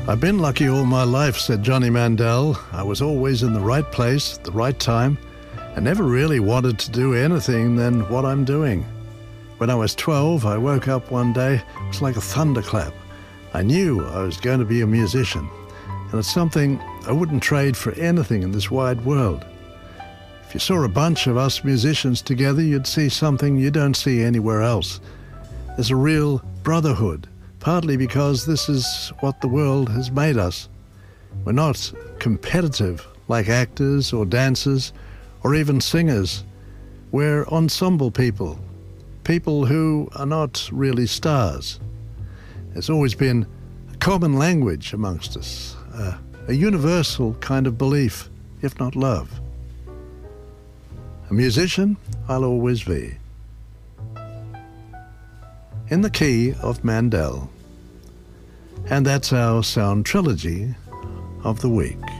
I've been lucky all my life, said Johnny Mandel. I was always in the right place at the right time and never really wanted to do anything than what I'm doing. When I was 12, I woke up one day. It was like a thunderclap. I knew I was going to be a musician, and it's something I wouldn't trade for anything in this wide world. If you saw a bunch of us musicians together, you'd see something you don't see anywhere else. There's a real brotherhood, partly because this is what the world has made us. We're not competitive like actors or dancers or even singers. We're ensemble people, people who are not really stars. There's always been a common language amongst us, a universal kind of belief, if not love. A musician I'll always be. In the key of Mandel. And that's our sound trilogy of the week.